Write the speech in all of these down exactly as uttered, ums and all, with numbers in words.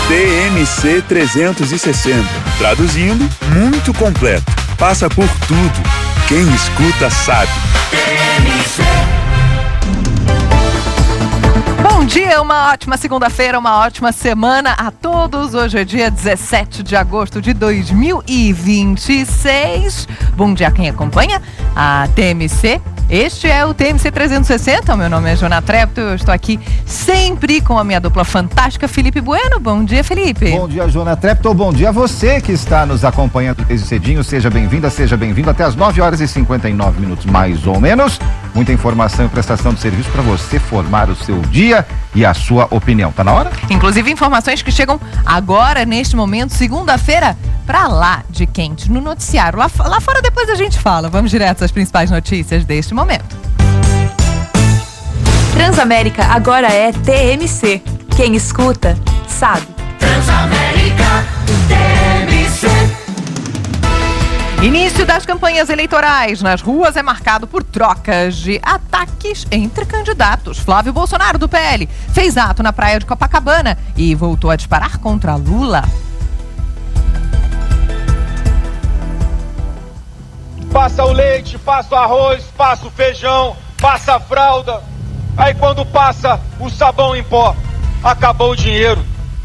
T M C trezentos e sessenta. Traduzindo, muito completo. Passa por tudo. Quem escuta sabe. T M C. Bom dia, uma ótima segunda-feira, uma ótima semana a todos. Hoje é dia dezessete de agosto de dois mil e vinte e seis. Bom dia a quem acompanha a T M C. Este é o T M C trezentos e sessenta, meu nome é Jona Trepto, eu estou aqui sempre com a minha dupla fantástica, Felipe Bueno. Bom dia, Felipe. Bom dia, Jona Trepto, bom dia a você que está nos acompanhando desde cedinho, seja bem-vinda, seja bem-vindo até as nove horas e cinquenta e nove minutos, mais ou menos. Muita informação e prestação de serviço para você formar o seu dia e a sua opinião. Tá na hora? Inclusive informações que chegam agora, neste momento, segunda-feira, pra lá de quente, no noticiário. Lá, lá fora depois a gente fala. Vamos direto às principais notícias deste momento. Transamérica agora é T M C. Quem escuta, sabe. Transamérica T M C. Início das campanhas eleitorais nas ruas é marcado por trocas de ataques entre candidatos. Flávio Bolsonaro, do P L, fez ato na praia de Copacabana e voltou a disparar contra Lula. Passa o leite, passa o arroz, passa o feijão, passa a fralda. Aí quando passa o sabão em pó, acabou o dinheiro.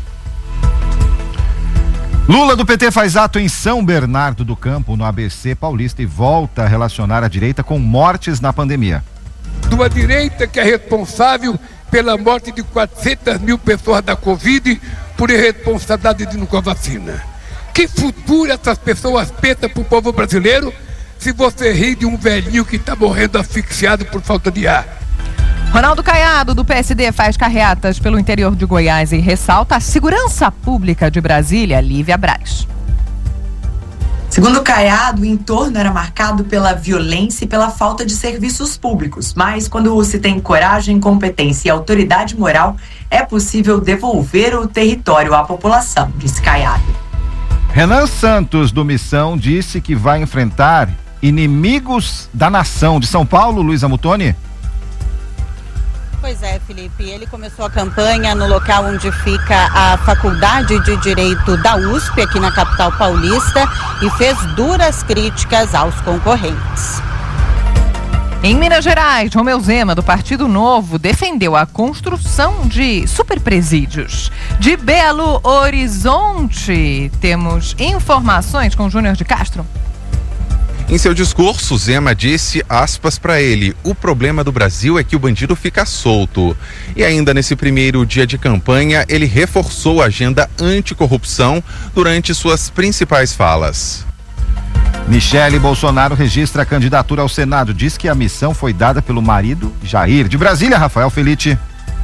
Lula do P T faz ato em São Bernardo do Campo, no A B C Paulista, e volta a relacionar a direita com mortes na pandemia. Uma direita que é responsável pela morte de quatrocentas mil pessoas da Covid por irresponsabilidade de com a vacina. Que futuro essas pessoas pensam para o povo brasileiro se você ri de um velhinho que está morrendo asfixiado por falta de ar? Ronaldo Caiado, do P S D, faz carreatas pelo interior de Goiás e ressalta a segurança pública de Brasília. Lívia Braz. Segundo Caiado, o entorno era marcado pela violência e pela falta de serviços públicos. Mas quando se tem coragem, competência e autoridade moral, é possível devolver o território à população, disse Caiado. Renan Santos, do Missão, disse que vai enfrentar inimigos da nação. De São Paulo, Luísa Mutoni. Pois é, Felipe, ele começou a campanha no local onde fica a Faculdade de Direito da U S P, aqui na capital paulista, e fez duras críticas aos concorrentes. Em Minas Gerais, Romeu Zema, do Partido Novo, defendeu a construção de superpresídios. De Belo Horizonte, temos informações com Júnior de Castro. Em seu discurso, Zema disse, aspas para ele, o problema do Brasil é que o bandido fica solto. E ainda nesse primeiro dia de campanha, ele reforçou a agenda anticorrupção durante suas principais falas. Michele Bolsonaro registra a candidatura ao Senado. Diz que a missão foi dada pelo marido Jair. De Brasília, Rafael Felitti.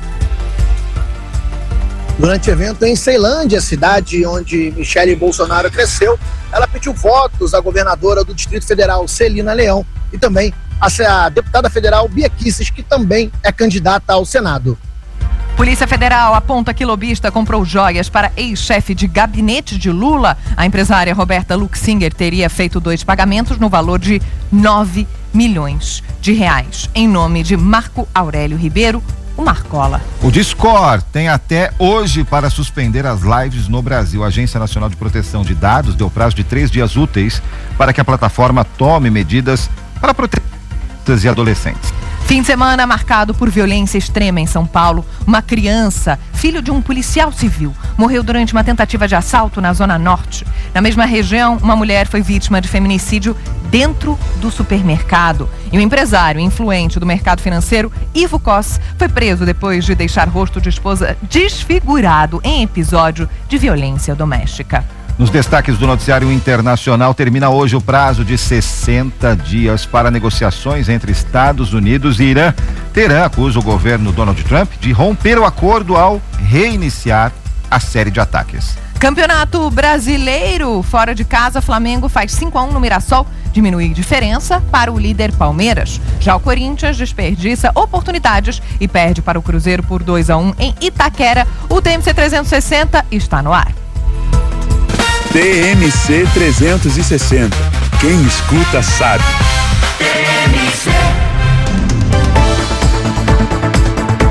Durante evento em Ceilândia, cidade onde Michele Bolsonaro cresceu, ela pediu votos à governadora do Distrito Federal, Celina Leão, e também a deputada federal Bia Kicis, que também é candidata ao Senado. Polícia Federal aponta que lobista comprou joias para ex-chefe de gabinete de Lula. A empresária Roberta Luxinger teria feito dois pagamentos no valor de nove milhões de reais, em nome de Marco Aurélio Ribeiro, o Marcola. O Discord tem até hoje para suspender as lives no Brasil. A Agência Nacional de Proteção de Dados deu prazo de três dias úteis para que a plataforma tome medidas para proteger crianças e adolescentes. Fim de semana marcado por violência extrema em São Paulo. Uma criança, filho de um policial civil, morreu durante uma tentativa de assalto na Zona Norte. Na mesma região, uma mulher foi vítima de feminicídio dentro do supermercado. E o empresário influente do mercado financeiro, Ivo Cos, foi preso depois de deixar rosto de esposa desfigurado em episódio de violência doméstica. Nos destaques do noticiário internacional, termina hoje o prazo de sessenta dias para negociações entre Estados Unidos e Irã. Teherã acusa o governo Donald Trump de romper o acordo ao reiniciar a série de ataques. Campeonato Brasileiro, fora de casa, Flamengo faz cinco a um no Mirassol, diminui diferença para o líder Palmeiras. Já o Corinthians desperdiça oportunidades e perde para o Cruzeiro por dois a um em Itaquera. O T M C trezentos e sessenta está no ar. T M C trezentos e sessenta. Quem escuta sabe. E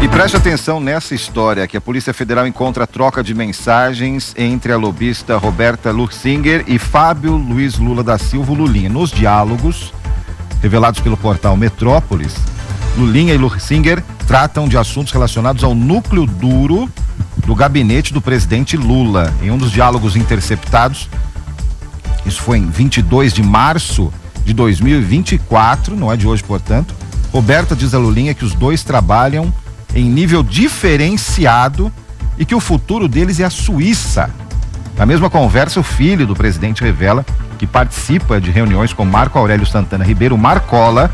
E preste atenção nessa história, que a Polícia Federal encontra a troca de mensagens entre a lobista Roberta Lursinger e Fábio Luiz Lula da Silva, Lulinha. Nos diálogos revelados pelo portal Metrópolis, Lulinha e Lursinger tratam de assuntos relacionados ao núcleo duro do gabinete do presidente Lula. Em um dos diálogos interceptados, isso foi em vinte e dois de março de dois mil e vinte e quatro, não é de hoje, portanto, Roberta diz a Lulinha que os dois trabalham em nível diferenciado e que o futuro deles é a Suíça. Na mesma conversa, o filho do presidente revela que participa de reuniões com Marco Aurélio Santana Ribeiro Marcola,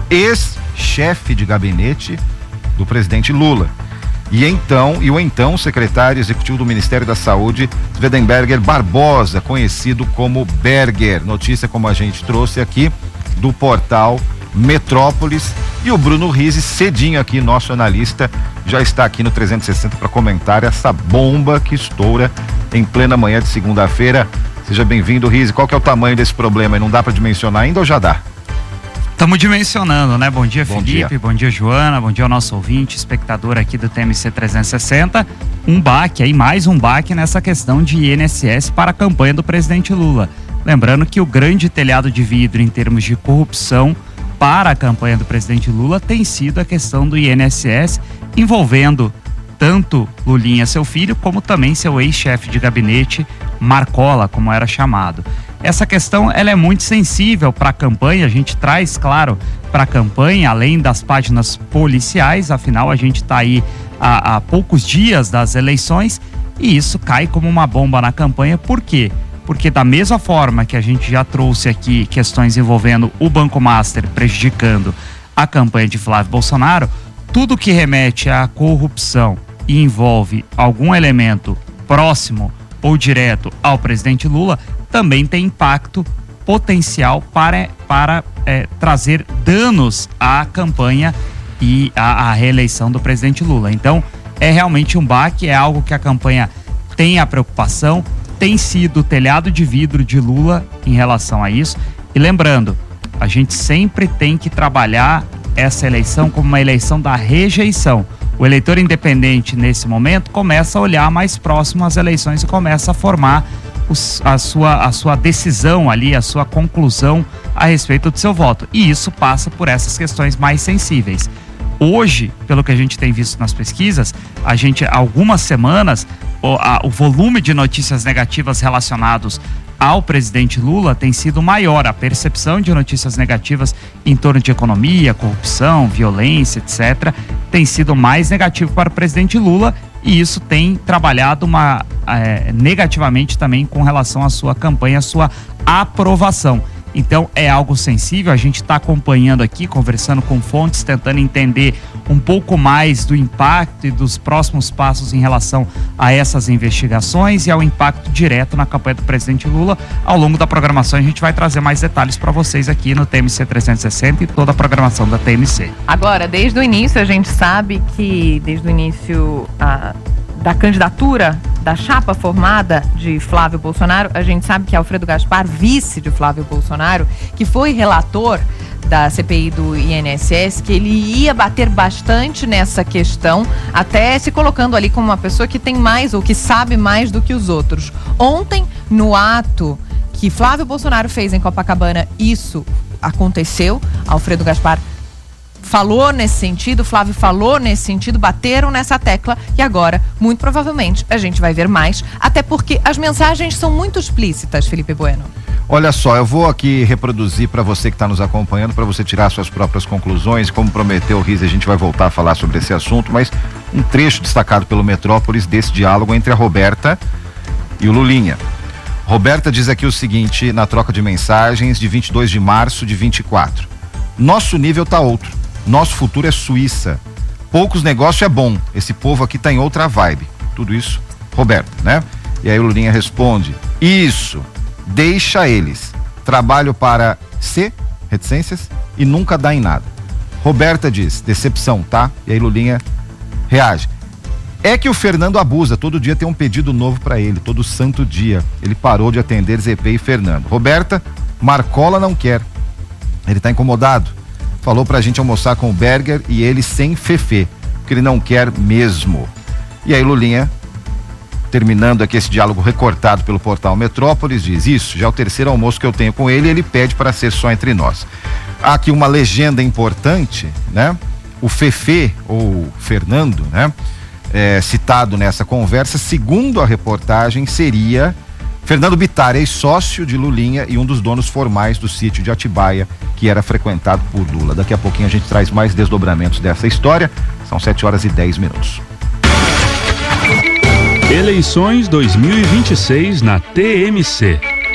ex-chefe de gabinete do presidente Lula. E então, e o então secretário executivo do Ministério da Saúde, Swedenberger Barbosa, conhecido como Berger. Notícia, como a gente trouxe aqui, do portal Metrópolis. E o Bruno Rizzi, cedinho aqui, nosso analista, já está aqui no trezentos e sessenta para comentar essa bomba que estoura em plena manhã de segunda-feira. Seja bem-vindo, Rizzi. Qual que é o tamanho desse problema? Não dá para dimensionar ainda ou já dá? Estamos dimensionando, né? Bom dia, Bom Felipe, dia. bom dia, Joana, bom dia ao nosso ouvinte, espectador aqui do T M C trezentos e sessenta. Um baque aí, mais um baque nessa questão de I N S S para a campanha do presidente Lula. Lembrando que o grande telhado de vidro em termos de corrupção para a campanha do presidente Lula tem sido a questão do I N S S, envolvendo tanto Lulinha, seu filho, como também seu ex-chefe de gabinete, Marcola, como era chamado. Essa questão, ela é muito sensível para a campanha, a gente traz, claro, para a campanha, além das páginas policiais, afinal a gente está aí há, há poucos dias das eleições e isso cai como uma bomba na campanha. Por quê? Porque da mesma forma que a gente já trouxe aqui questões envolvendo o Banco Master prejudicando a campanha de Flávio Bolsonaro, tudo que remete à corrupção e envolve algum elemento próximo ou direto ao presidente Lula também tem impacto potencial para, para é, trazer danos à campanha e à, à reeleição do presidente Lula. Então, é realmente um baque, é algo que a campanha tem a preocupação, tem sido o telhado de vidro de Lula em relação a isso. E lembrando, a gente sempre tem que trabalhar essa eleição como uma eleição da rejeição. O eleitor independente, nesse momento, começa a olhar mais próximo às eleições e começa a formar os, a, sua, a sua decisão ali, a sua conclusão a respeito do seu voto. E isso passa por essas questões mais sensíveis. Hoje, pelo que a gente tem visto nas pesquisas, a gente, há algumas semanas, o, a, o volume de notícias negativas relacionados ao presidente Lula tem sido maior. A percepção de notícias negativas em torno de economia, corrupção, violência, etcétera, tem sido mais negativo para o presidente Lula e isso tem trabalhado uma, é, negativamente também com relação à sua campanha, à sua aprovação. Então é algo sensível, a gente está acompanhando aqui, conversando com fontes, tentando entender um pouco mais do impacto e dos próximos passos em relação a essas investigações e ao impacto direto na campanha do presidente Lula. Ao longo da programação a gente vai trazer mais detalhes para vocês aqui no T M C trezentos e sessenta e toda a programação da T M C. Agora, desde o início a gente sabe que, desde o início a... da candidatura da chapa formada de Flávio Bolsonaro, a gente sabe que Alfredo Gaspar, vice de Flávio Bolsonaro, que foi relator da C P I do I N S S, que ele ia bater bastante nessa questão, até se colocando ali como uma pessoa que tem mais ou que sabe mais do que os outros. Ontem, no ato que Flávio Bolsonaro fez em Copacabana, isso aconteceu. Alfredo Gaspar falou nesse sentido, Flávio falou nesse sentido, bateram nessa tecla e agora, muito provavelmente, a gente vai ver mais, até porque as mensagens são muito explícitas, Felipe Bueno. Olha só, eu vou aqui reproduzir para você que está nos acompanhando, para você tirar suas próprias conclusões. Como prometeu o Rizzi, a gente vai voltar a falar sobre esse assunto, mas um trecho destacado pelo Metrópolis desse diálogo entre a Roberta e o Lulinha. Roberta diz aqui o seguinte, na troca de mensagens de vinte e dois de março de vinte e quatro. Nosso nível tá outro. Nosso futuro é Suíça. Poucos negócios é bom. Esse povo aqui tá em outra vibe. Tudo isso, Roberta, né? E aí o Lulinha responde: isso, deixa eles. Trabalho para ser, reticências, e nunca dá em nada. Roberta diz: decepção, tá? E aí Lulinha reage: é que o Fernando abusa. Todo dia tem um pedido novo para ele. Todo santo dia. Ele parou de atender Z P e Fernando. Roberta: Marcola não quer. Ele tá incomodado. Falou pra gente almoçar com o Berger e ele sem fefê. que ele não quer mesmo. E aí Lulinha, terminando aqui esse diálogo recortado pelo portal Metrópolis, diz isso, já é o terceiro almoço que eu tenho com ele, ele pede para ser só entre nós. Há aqui uma legenda importante, né? O Fefe, ou Fernando, né? É, citado nessa conversa, segundo a reportagem, seria Fernando Bittar, ex-sócio de Lulinha e um dos donos formais do sítio de Atibaia, que era frequentado por Lula. Daqui a pouquinho a gente traz mais desdobramentos dessa história. São sete horas e dez minutos. Eleições dois mil e vinte e seis na T M C.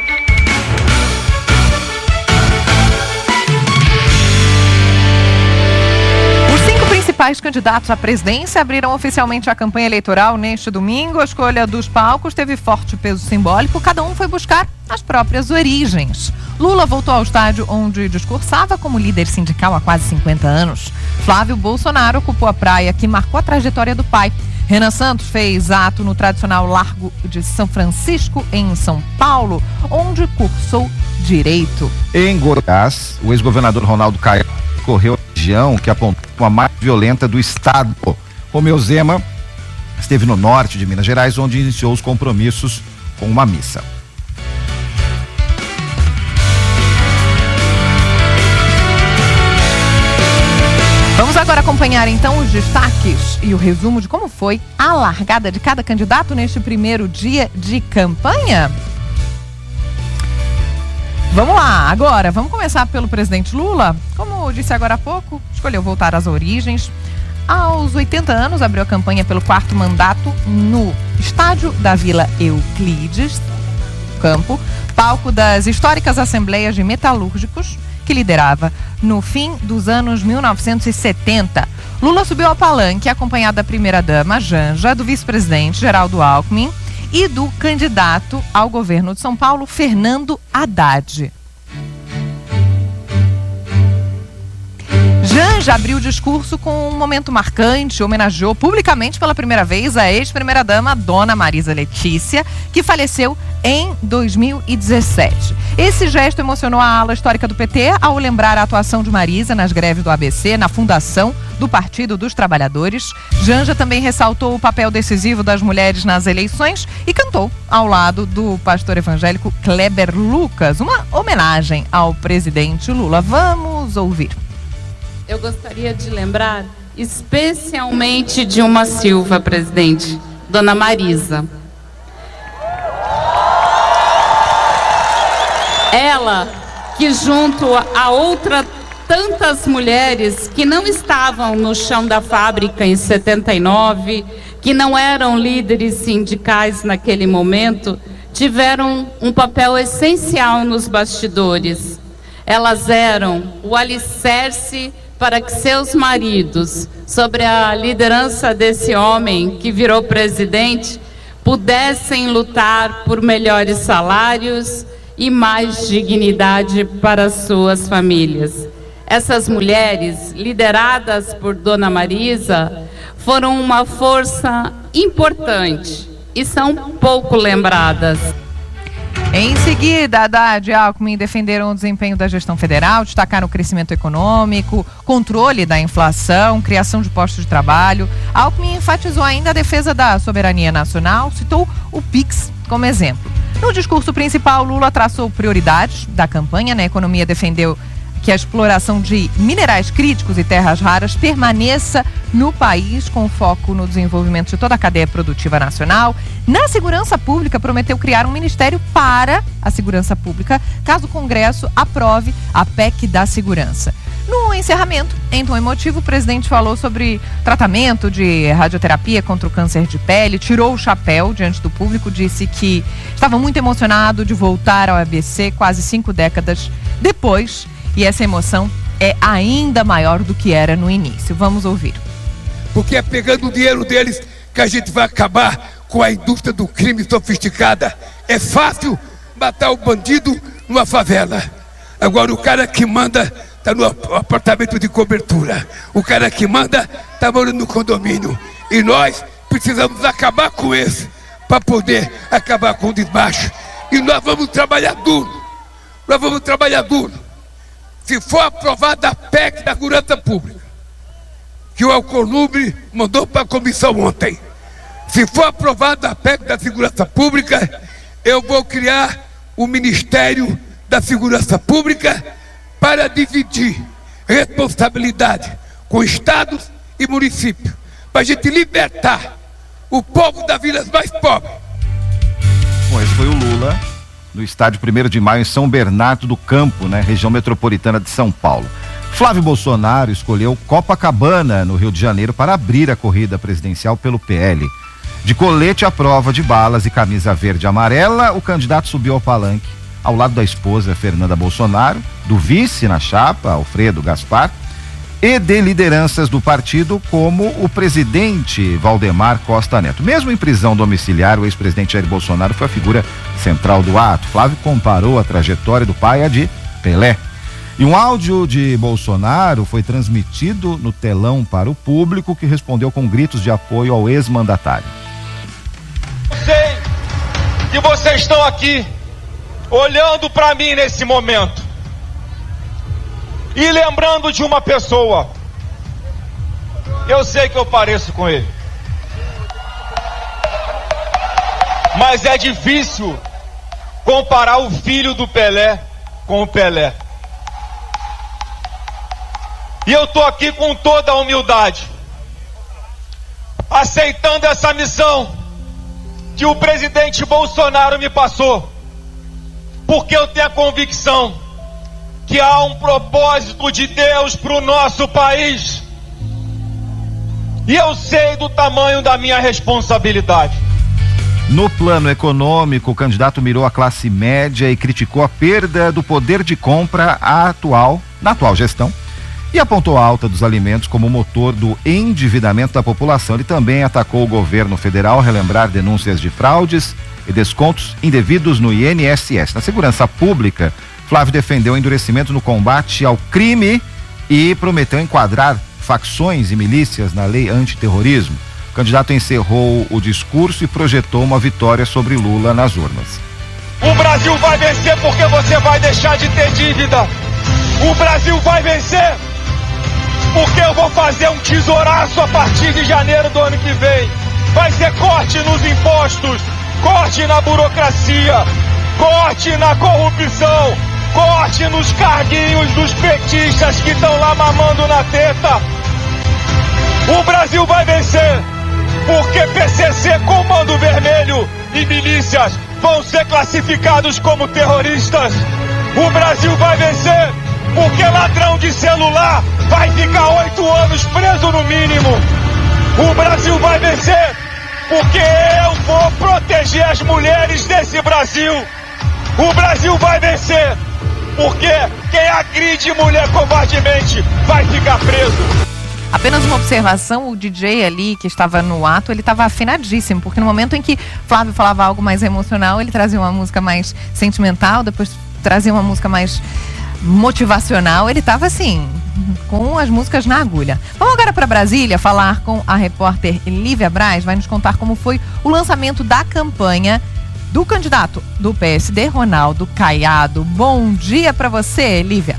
Os principais candidatos à presidência abriram oficialmente a campanha eleitoral neste domingo. A escolha dos palcos teve forte peso simbólico. Cada um foi buscar as próprias origens. Lula voltou ao estádio onde discursava como líder sindical há quase cinquenta anos. Flávio Bolsonaro ocupou a praia que marcou a trajetória do pai. Renan Santos fez ato no tradicional Largo de São Francisco, em São Paulo, onde cursou Direito. Em Goiás, o ex-governador Ronaldo Caiado correu a região que apontou a mais violenta do estado. Romeu Zema esteve no norte de Minas Gerais, onde iniciou os compromissos com uma missa. Vamos agora acompanhar então os destaques e o resumo de como foi a largada de cada candidato neste primeiro dia de campanha. Vamos lá, agora, vamos começar pelo presidente Lula. Como eu disse agora há pouco, escolheu voltar às origens. Aos oitenta anos, abriu a campanha pelo quarto mandato no estádio da Vila Euclides, campo, palco das históricas assembleias de metalúrgicos, que liderava no fim dos anos mil novecentos e setenta. Lula subiu ao palanque, acompanhado da primeira-dama, Janja, do vice-presidente Geraldo Alckmin, e do candidato ao governo de São Paulo, Fernando Haddad. Janja abriu o discurso com um momento marcante, homenageou publicamente pela primeira vez a ex-primeira-dama, Dona Marisa Letícia, que faleceu em dois mil e dezessete. Esse gesto emocionou a ala histórica do P T ao lembrar a atuação de Marisa nas greves do A B C, na fundação do Partido dos Trabalhadores. Janja também ressaltou o papel decisivo das mulheres nas eleições e cantou ao lado do pastor evangélico Kleber Lucas, uma homenagem ao presidente Lula. Vamos ouvir. Eu gostaria de lembrar especialmente de uma Silva, presidente, Dona Marisa. Ela que junto a outra tantas mulheres que não estavam no chão da fábrica em setenta e nove, que não eram líderes sindicais naquele momento, tiveram um papel essencial nos bastidores. Elas eram o alicerce para que seus maridos, sobre a liderança desse homem que virou presidente, pudessem lutar por melhores salários e mais dignidade para suas famílias. Essas mulheres, lideradas por Dona Marisa, foram uma força importante e são pouco lembradas. Em seguida, Haddad e Alckmin defenderam o desempenho da gestão federal, destacaram o crescimento econômico, controle da inflação, criação de postos de trabalho. Alckmin enfatizou ainda a defesa da soberania nacional, citou o Pix como exemplo. No discurso principal, Lula traçou prioridades da campanha. Na economia, defendeu que a exploração de minerais críticos e terras raras permaneça no país, com foco no desenvolvimento de toda a cadeia produtiva nacional. Na segurança pública, prometeu criar um ministério para a segurança pública, caso o Congresso aprove a P E C da segurança. No encerramento, em tom emotivo, o presidente falou sobre tratamento de radioterapia contra o câncer de pele, tirou o chapéu diante do público, disse que estava muito emocionado de voltar ao A B C quase cinco décadas depois. E essa emoção é ainda maior do que era no início. Vamos ouvir. Porque é pegando o dinheiro deles que a gente vai acabar com a indústria do crime sofisticada. É fácil matar o bandido numa favela. Agora o cara que manda está no apartamento de cobertura. O cara que manda está morando no condomínio. E nós precisamos acabar com esse para poder acabar com o desmacho. E nós vamos trabalhar duro. Nós vamos trabalhar duro. Se for aprovada a P E C da segurança pública, que o Alcolumbre mandou para a comissão ontem. Se for aprovada a P E C da Segurança Pública, eu vou criar o Ministério da Segurança Pública para dividir responsabilidade com estados e municípios, para a gente libertar o povo das vilas mais pobres. Bom, esse foi o Lula no estádio primeiro de maio em São Bernardo do Campo, né, região metropolitana de São Paulo. Flávio Bolsonaro escolheu Copacabana, no Rio de Janeiro, para abrir a corrida presidencial pelo P L. De colete à prova de balas e camisa verde e amarela, o candidato subiu ao palanque, ao lado da esposa Fernanda Bolsonaro, do vice na chapa, Alfredo Gaspar, e de lideranças do partido como o presidente Valdemar Costa Neto. Mesmo em prisão domiciliar, o ex-presidente Jair Bolsonaro foi a figura central do ato. Flávio comparou a trajetória do pai à de Pelé. E um áudio de Bolsonaro foi transmitido no telão para o público, que respondeu com gritos de apoio ao ex-mandatário. Eu sei que vocês estão aqui olhando para mim nesse momento e lembrando de uma pessoa. Eu sei que eu pareço com ele, mas é difícil comparar o filho do Pelé com o Pelé. E eu tô aqui com toda a humildade, aceitando essa missão que o presidente Bolsonaro me passou, porque eu tenho a convicção que há um propósito de Deus para o nosso país. E eu sei do tamanho da minha responsabilidade. No plano econômico, o candidato mirou a classe média e criticou a perda do poder de compra atual, na atual gestão, e apontou a alta dos alimentos como motor do endividamento da população. Ele também atacou o governo federal ao relembrar denúncias de fraudes e descontos indevidos no I N S S. Na segurança pública, Flávio defendeu o endurecimento no combate ao crime e prometeu enquadrar facções e milícias na lei antiterrorismo. O candidato encerrou o discurso e projetou uma vitória sobre Lula nas urnas. O Brasil vai vencer porque você vai deixar de ter dívida. O Brasil vai vencer porque eu vou fazer um tesouraço a partir de janeiro do ano que vem. Vai ser corte nos impostos, corte na burocracia, corte na corrupção, corte nos carguinhos dos petistas que estão lá mamando na teta. O Brasil vai vencer porque P C C, Comando Vermelho e milícias vão ser classificados como terroristas. O Brasil vai vencer porque ladrão de celular vai ficar oito anos preso no mínimo. O Brasil vai vencer porque eu vou proteger as mulheres desse Brasil. O Brasil vai vencer porque quem agride mulher covardemente vai ficar preso. Apenas uma observação, o D J ali que estava no ato, ele estava afinadíssimo, porque no momento em que Flávio falava algo mais emocional, ele trazia uma música mais sentimental, depois trazia uma música mais motivacional, ele estava assim, com as músicas na agulha. Vamos agora para Brasília falar com a repórter Lívia Braz, vai nos contar como foi o lançamento da campanha do candidato do P S D, Ronaldo Caiado. Bom dia para você, Lívia.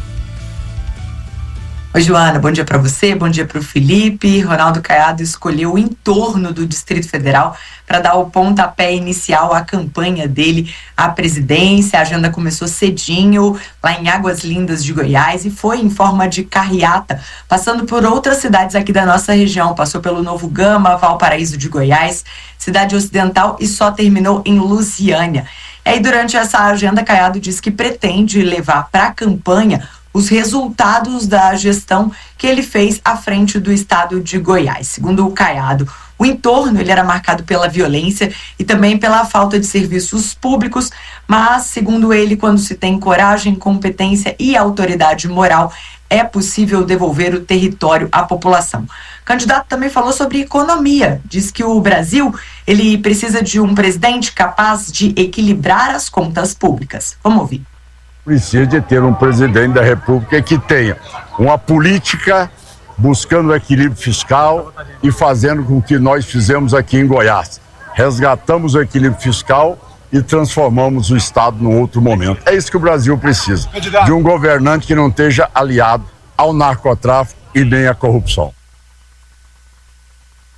Oi, Joana, bom dia para você, bom dia para o Felipe. Ronaldo Caiado escolheu o entorno do Distrito Federal para dar o pontapé inicial à campanha dele à presidência. A agenda começou cedinho, lá em Águas Lindas de Goiás, e foi em forma de carreata, passando por outras cidades aqui da nossa região. Passou pelo Novo Gama, Valparaíso de Goiás, Cidade Ocidental, e só terminou em Lusiânia. E aí, durante essa agenda, Caiado disse que pretende levar para a campanha os resultados da gestão que ele fez à frente do estado de Goiás. Segundo o Caiado, o entorno ele era marcado pela violência e também pela falta de serviços públicos, mas, segundo ele, quando se tem coragem, competência e autoridade moral, é possível devolver o território à população. O candidato também falou sobre economia. Diz que o Brasil ele precisa de um presidente capaz de equilibrar as contas públicas. Vamos ouvir. Precisa de ter um presidente da República que tenha uma política buscando o equilíbrio fiscal e fazendo com que nós fizemos aqui em Goiás. Resgatamos o equilíbrio fiscal e transformamos o Estado num outro momento. É isso que o Brasil precisa, de um governante que não esteja aliado ao narcotráfico e nem à corrupção.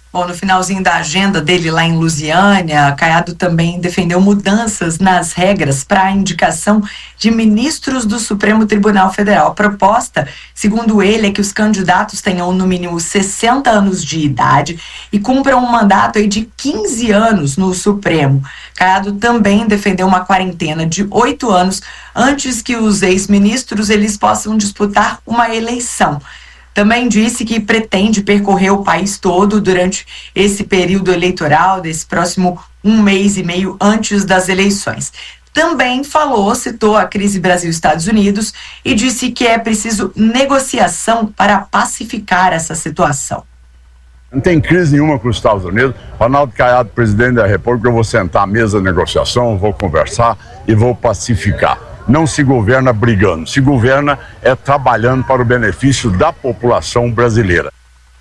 Bom, no finalzinho da agenda dele lá em Lusiânia, Caiado também defendeu mudanças nas regras para a indicação de ministros do Supremo Tribunal Federal. A proposta, segundo ele, é que os candidatos tenham no mínimo sessenta anos de idade e cumpram um mandato aí de quinze anos no Supremo. Caiado também defendeu uma quarentena de oito anos antes que os ex-ministros eles possam disputar uma eleição. Também disse que pretende percorrer o país todo durante esse período eleitoral, desse próximo um mês e meio antes das eleições. Também falou, citou a crise Brasil-Estados Unidos e disse que é preciso negociação para pacificar essa situação. Não tem crise nenhuma com os Estados Unidos. Ronaldo Caiado, presidente da República, eu vou sentar à mesa de negociação, vou conversar e vou pacificar. Não se governa brigando, se governa é trabalhando para o benefício da população brasileira.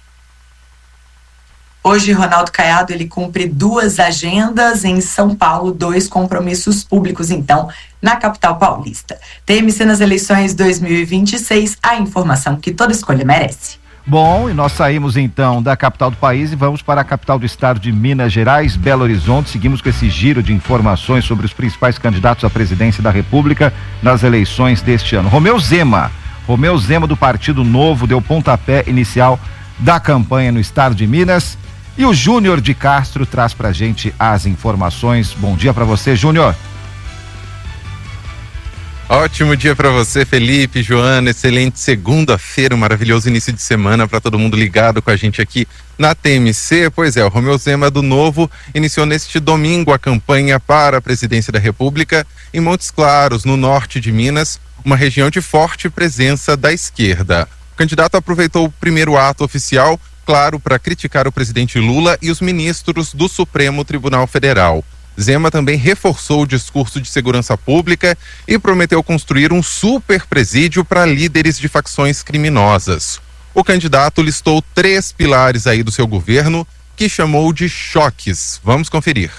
Hoje, Ronaldo Caiado, ele cumpre duas agendas em São Paulo, dois compromissos públicos, então, na capital paulista. T M C nas eleições dois mil e vinte e seis, a informação que toda escolha merece. Bom, e nós saímos então da capital do país e vamos para a capital do estado de Minas Gerais, Belo Horizonte. Seguimos com esse giro de informações sobre os principais candidatos à presidência da República nas eleições deste ano. Romeu Zema, Romeu Zema do Partido Novo deu pontapé inicial da campanha no estado de Minas e o Júnior de Castro traz pra gente as informações. Bom dia para você, Júnior. Ótimo dia para você, Felipe, Joana, excelente segunda-feira, um maravilhoso início de semana para todo mundo ligado com a gente aqui na T M C. Pois é, o Romeu Zema do Novo iniciou neste domingo a campanha para a presidência da República em Montes Claros, no norte de Minas, uma região de forte presença da esquerda. O candidato aproveitou o primeiro ato oficial, claro, para criticar o presidente Lula e os ministros do Supremo Tribunal Federal. Zema também reforçou o discurso de segurança pública e prometeu construir um super presídio para líderes de facções criminosas. O candidato listou três pilares aí do seu governo, que chamou de choques. Vamos conferir.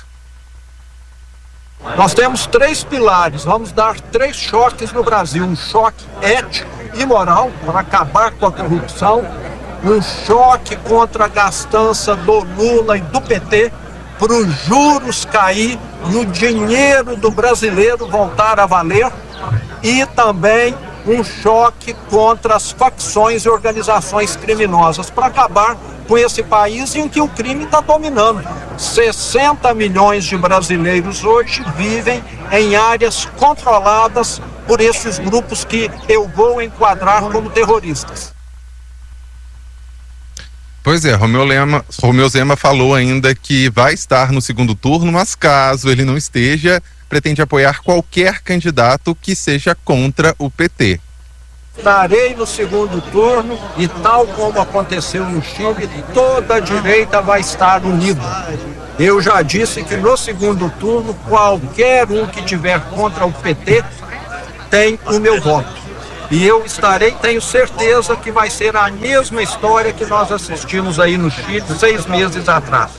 Nós temos três pilares, vamos dar três choques no Brasil. Um choque ético e moral para acabar com a corrupção, um choque contra a gastança do Lula e do P T, para os juros cair e o dinheiro do brasileiro voltar a valer, e também um choque contra as facções e organizações criminosas, para acabar com esse país em que o crime está dominando. sessenta milhões de brasileiros hoje vivem em áreas controladas por esses grupos que eu vou enquadrar como terroristas. Pois é, Romeu, Lema, Romeu Zema falou ainda que vai estar no segundo turno, mas caso ele não esteja, pretende apoiar qualquer candidato que seja contra o P T. Estarei no segundo turno e, tal como aconteceu no Chile, toda a direita vai estar unida. Eu já disse que no segundo turno, qualquer um que tiver contra o P T tem o meu voto. E eu estarei, tenho certeza que vai ser a mesma história que nós assistimos aí no Chile seis meses atrás.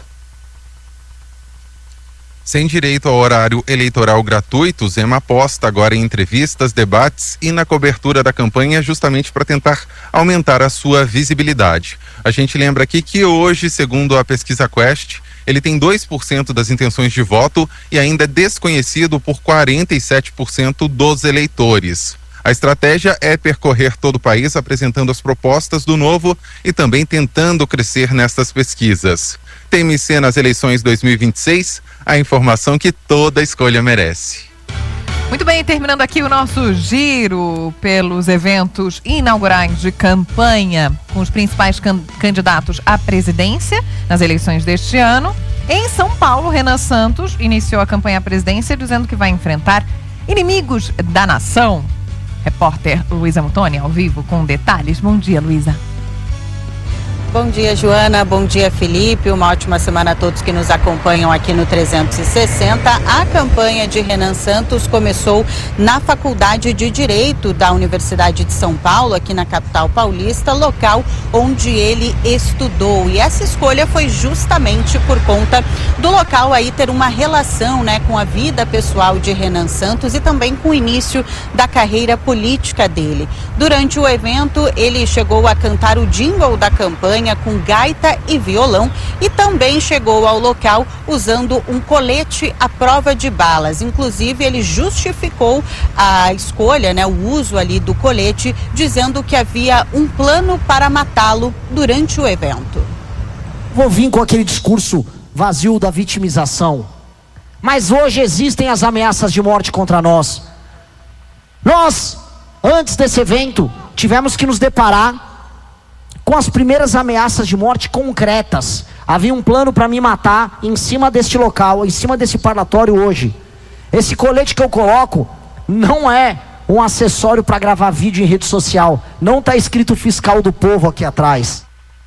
Sem direito ao horário eleitoral gratuito, Zema aposta agora em entrevistas, debates e na cobertura da campanha justamente para tentar aumentar a sua visibilidade. A gente lembra aqui que hoje, segundo a pesquisa Quest, ele tem dois por cento das intenções de voto e ainda é desconhecido por quarenta e sete por cento dos eleitores. A estratégia é percorrer todo o país apresentando as propostas do Novo e também tentando crescer nestas pesquisas. T M C nas eleições dois mil e vinte e seis, a informação que toda escolha merece. Muito bem, terminando aqui o nosso giro pelos eventos inaugurais de campanha com os principais can- candidatos à presidência nas eleições deste ano. Em São Paulo, Renan Santos iniciou a campanha à presidência dizendo que vai enfrentar inimigos da nação. Repórter Luísa Mutoni, ao vivo, com detalhes. Bom dia, Luísa. Bom dia, Joana. Bom dia, Felipe. Uma ótima semana a todos que nos acompanham aqui no trezentos e sessenta. A campanha de Renan Santos começou na Faculdade de Direito da Universidade de São Paulo, aqui na capital paulista, local onde ele estudou. E essa escolha foi justamente por conta do local aí ter uma relação, né, com a vida pessoal de Renan Santos e também com o início da carreira política dele. Durante o evento, ele chegou a cantar o jingle da campanha campanha com gaita e violão e também chegou ao local usando um colete à prova de balas. Inclusive, ele justificou a escolha, né, o uso ali do colete, dizendo que havia um plano para matá-lo durante o evento. Vou vir com aquele discurso vazio da vitimização. Mas hoje existem as ameaças de morte contra nós. Nós, antes desse evento, tivemos que nos deparar com as primeiras ameaças de morte concretas. Havia um plano para me matar em cima deste local, em cima desse parlatório hoje. Esse colete que eu coloco não é um acessório para gravar vídeo em rede social. Não está escrito fiscal do povo aqui atrás.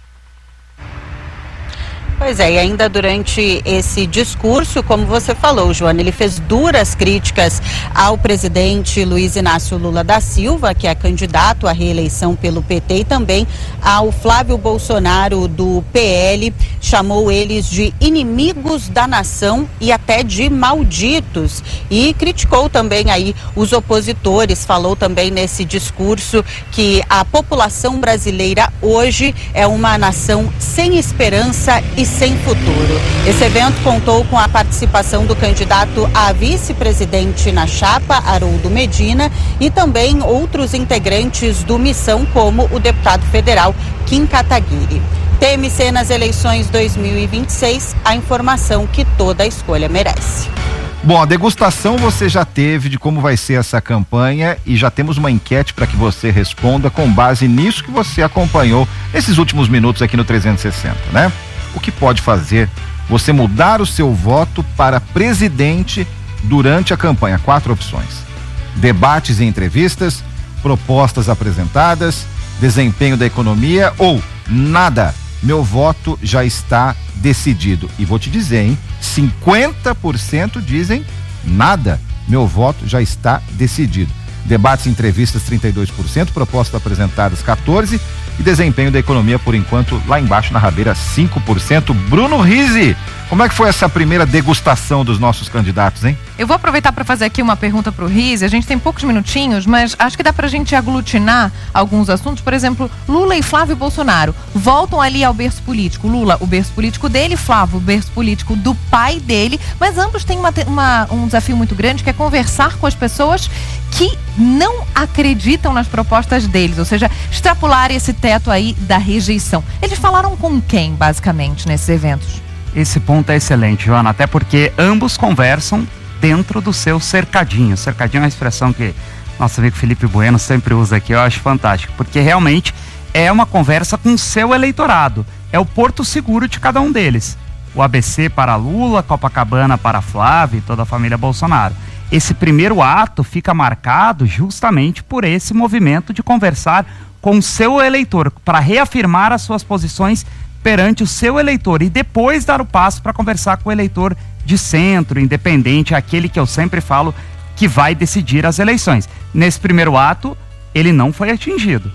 Pois é, e ainda durante esse discurso, como você falou, Joana, ele fez duras críticas ao presidente Luiz Inácio Lula da Silva, que é candidato à reeleição pelo P T, e também ao Flávio Bolsonaro do P L, chamou eles de inimigos da nação e até de malditos, e criticou também aí os opositores, falou também nesse discurso que a população brasileira hoje é uma nação sem esperança e sem futuro. Esse evento contou com a participação do candidato a vice-presidente na chapa, Haroldo Medina, e também outros integrantes do Missão, como o deputado federal Kim Kataguiri. T M C nas eleições dois mil e vinte e seis, a informação que toda escolha merece. Bom, a degustação você já teve de como vai ser essa campanha e já temos uma enquete para que você responda com base nisso que você acompanhou nesses últimos minutos aqui no trezentos e sessenta, né? O que pode fazer você mudar o seu voto para presidente durante a campanha? Quatro opções: debates e entrevistas, propostas apresentadas, desempenho da economia ou nada. Meu voto já está decidido. E vou te dizer, hein? cinquenta por cento dizem nada. Meu voto já está decidido. Debates e entrevistas, trinta e dois por cento, propostas apresentadas, quatorze por cento, e desempenho da economia, por enquanto, lá embaixo na rabeira, cinco por cento. Bruno Rizzi, como é que foi essa primeira degustação dos nossos candidatos, hein? Eu vou aproveitar para fazer aqui uma pergunta para o Rizzi. A gente tem poucos minutinhos, mas acho que dá para a gente aglutinar alguns assuntos. Por exemplo, Lula e Flávio Bolsonaro voltam ali ao berço político. Lula, o berço político dele, Flávio, o berço político do pai dele, mas ambos têm uma, uma, um desafio muito grande, que é conversar com as pessoas que não acreditam nas propostas deles, ou seja, extrapolar esse teto aí da rejeição. Eles falaram com quem, basicamente, nesses eventos? Esse ponto é excelente, Joana, até porque ambos conversam dentro do seu cercadinho. Cercadinho é uma expressão que nosso amigo Felipe Bueno sempre usa aqui, eu acho fantástico, porque realmente é uma conversa com o seu eleitorado, é o porto seguro de cada um deles. O A B C para Lula, Copacabana para Flávio e toda a família Bolsonaro. Esse primeiro ato fica marcado justamente por esse movimento de conversar com o seu eleitor, para reafirmar as suas posições perante o seu eleitor e depois dar o passo para conversar com o eleitor de centro, independente, aquele que eu sempre falo que vai decidir as eleições. Nesse primeiro ato, ele não foi atingido.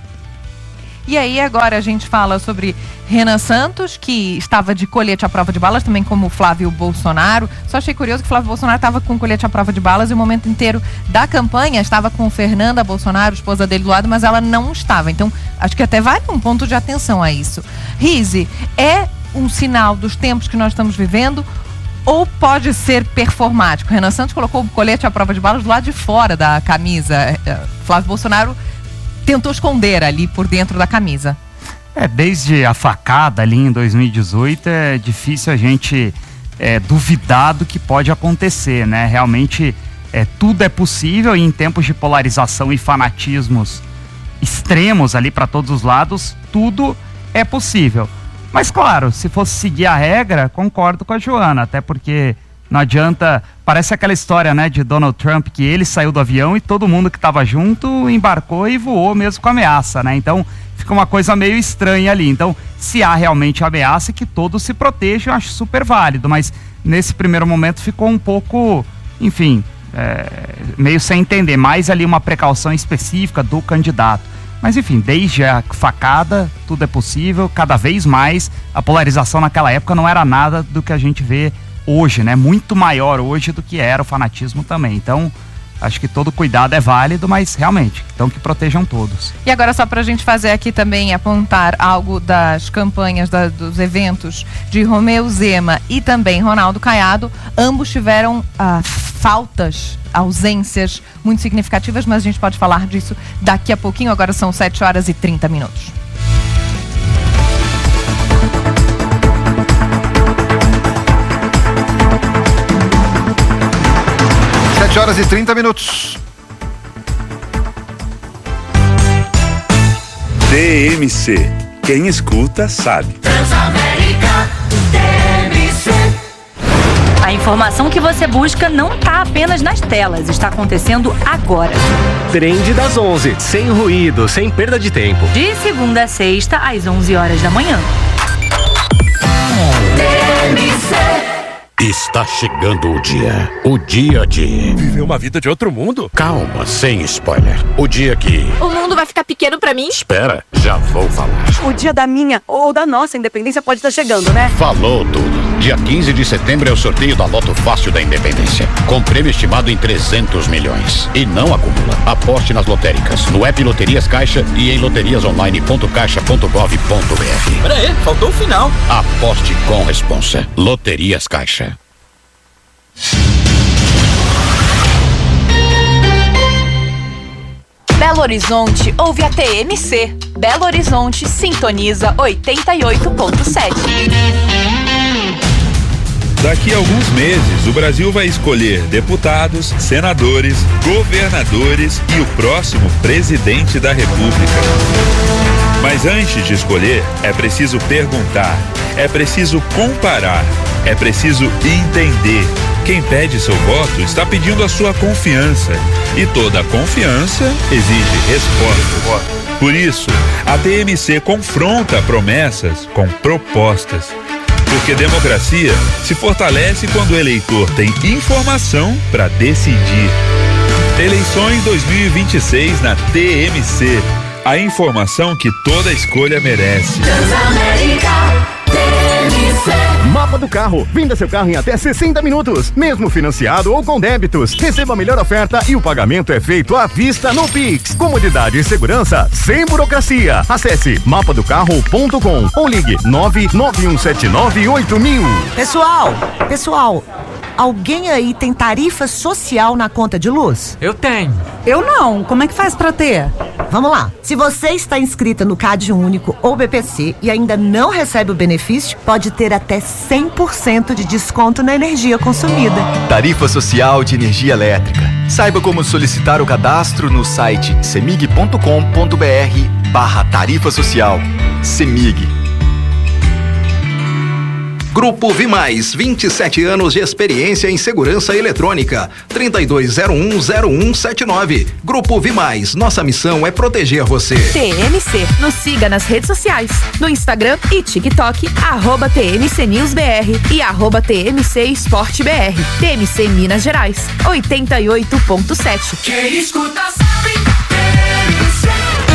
E aí agora a gente fala sobre Renan Santos, que estava de colete à prova de balas, também como Flávio Bolsonaro. Só achei curioso que Flávio Bolsonaro estava com colete à prova de balas e o momento inteiro da campanha estava com Fernanda Bolsonaro, esposa dele, do lado, mas ela não estava. Então, acho que até vale um ponto de atenção a isso. Rizzi, é um sinal dos tempos que nós estamos vivendo ou pode ser performático? Renan Santos colocou o colete à prova de balas do lado de fora da camisa. Flávio Bolsonaro tentou esconder ali por dentro da camisa. É, desde a facada ali em dois mil e dezoito é difícil a gente é, duvidar do que pode acontecer, né? Realmente é, tudo é possível e em tempos de polarização e fanatismos extremos ali para todos os lados, tudo é possível. Mas claro, se fosse seguir a regra, concordo com a Joana, até porque não adianta, parece aquela história, né, de Donald Trump, que ele saiu do avião e todo mundo que estava junto embarcou e voou mesmo com ameaça, né? Então fica uma coisa meio estranha ali. Então, se há realmente ameaça, que todos se protejam, eu acho super válido, mas nesse primeiro momento ficou um pouco, enfim, é, meio sem entender, mais ali uma precaução específica do candidato. Mas enfim, desde a facada, tudo é possível, cada vez mais. A polarização naquela época não era nada do que a gente vê hoje, né? Muito maior hoje do que era o fanatismo também. Então, Acho que todo cuidado é válido, mas realmente, então que protejam todos. E agora só para a gente fazer aqui também, apontar algo das campanhas, da, dos eventos de Romeu Zema e também Ronaldo Caiado, ambos tiveram ah, faltas, ausências muito significativas, mas a gente pode falar disso daqui a pouquinho. Agora são sete horas e trinta minutos. sete horas e trinta minutos. T M C. Quem escuta sabe. Transamérica, T M C. A informação que você busca não está apenas nas telas, está acontecendo agora. Trend das onze, sem ruído, sem perda de tempo. De segunda a sexta, às onze horas da manhã. T M C. Está chegando o dia. O dia de... Viver uma vida de outro mundo? Calma, sem spoiler. O dia que... O mundo vai ficar pequeno pra mim? Espera, já vou falar. O dia da minha ou da nossa independência pode estar chegando, né? Falou tudo. Dia quinze de setembro é o sorteio da Loto Fácil da Independência. Com prêmio estimado em trezentos milhões. E não acumula. Aposte nas lotéricas, no app Loterias Caixa e em loterias online ponto caixa ponto gov ponto br. Pera aí, faltou o final. Aposte com responsa. Loterias Caixa. Belo Horizonte ouve a T M C. Belo Horizonte sintoniza oitenta e oito ponto sete. Daqui a alguns meses, o Brasil vai escolher deputados, senadores, governadores e o próximo presidente da República. Mas antes de escolher, é preciso perguntar, é preciso comparar, é preciso entender. Quem pede seu voto está pedindo a sua confiança. E toda confiança exige resposta. Por isso, a T M C confronta promessas com propostas. Porque democracia se fortalece quando o eleitor tem informação para decidir. Eleições dois mil e vinte e seis na T M C. A informação que toda escolha merece. Transamérica, T M C. Mapa do carro. Venda seu carro em até sessenta minutos, mesmo financiado ou com débitos. Receba a melhor oferta e o pagamento é feito à vista no Pix. Comodidade e segurança sem burocracia. Acesse mapa do carro ponto com ou ligue nove nove um sete nove oito mil. Pessoal, pessoal, alguém aí tem tarifa social na conta de luz? Eu tenho. Eu não. Como é que faz pra ter? Vamos lá. Se você está inscrita no Cade Único ou B P C e ainda não recebe o benefício, pode ter até cem por cento de desconto na energia consumida. Tarifa Social de Energia Elétrica. Saiba como solicitar o cadastro no site semig ponto com ponto br barra tarifa social. Semig. Grupo Vimais, vinte e sete anos de experiência em segurança eletrônica. trinta e dois zero um zero um sete nove. Grupo Vimais, nossa missão é proteger você. T M C, nos siga nas redes sociais, no Instagram e TikTok, arroba T M C News B R e arroba T M C Esporte B R. T M C Minas Gerais, oitenta e oito ponto sete. Quem escuta sabe, T M C.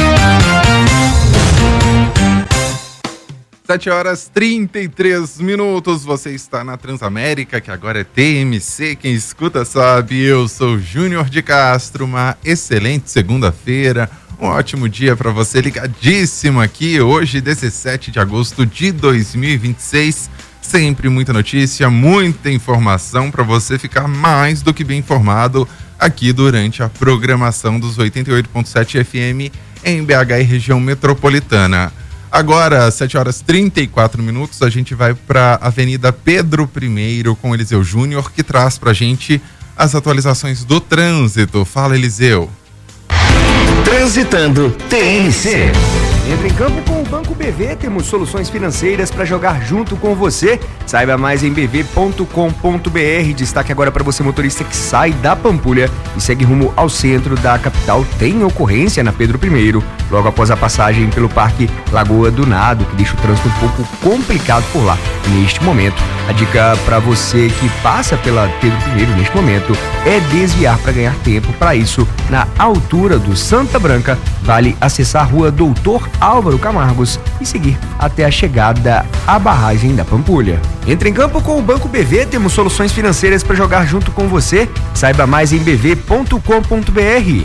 sete horas e trinta e três minutos, você está na Transamérica, que agora é T M C, quem escuta sabe, eu sou Júnior de Castro, uma excelente segunda-feira, um ótimo dia para você, ligadíssimo aqui, hoje dezessete de agosto de dois mil e vinte e seis, sempre muita notícia, muita informação para você ficar mais do que bem informado aqui durante a programação dos oitenta e oito ponto sete F M em B H e região metropolitana. Agora, sete horas e trinta e quatro minutos, a gente vai para a Avenida Pedro I com Eliseu Júnior, que traz para a gente as atualizações do trânsito. Fala, Eliseu. Transitando T M C. Entre em campo com o Banco B V, temos soluções financeiras para jogar junto com você. Saiba mais em b v ponto com ponto b r. Destaque agora para você, motorista que sai da Pampulha e segue rumo ao centro da capital. Tem ocorrência na Pedro I, logo após a passagem pelo Parque Lagoa do Nado, que deixa o trânsito um pouco complicado por lá. Neste momento, a dica para você que passa pela Pedro I neste momento é desviar para ganhar tempo. Para isso, na altura do Santa Branca, vale acessar a Rua Doutor Álvaro Camargos e seguir até a chegada à barragem da Pampulha. Entre em campo com o Banco B V, temos soluções financeiras para jogar junto com você. Saiba mais em b v ponto com ponto b r.